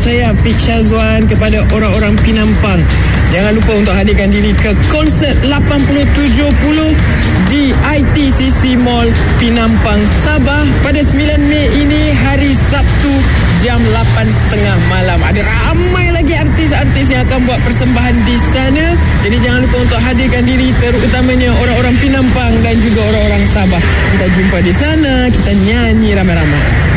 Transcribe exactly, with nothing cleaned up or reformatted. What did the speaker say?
saya Fik Syazwan kepada orang-orang Pinampang. Jangan lupa untuk hadirkan diri ke konsert lapan puluh tujuh puluh di I T C C Mall Pinampang, Sabah pada sembilan Mei ini, hari Sabtu jam lapan tiga puluh malam. Ada ramai lagi artis-artis yang akan buat persembahan di sana. Jadi jangan lupa untuk hadirkan diri, terutamanya orang-orang Pinampang dan juga orang-orang Sabah. Kita jumpa di sana, kita nyanyi ramai-ramai.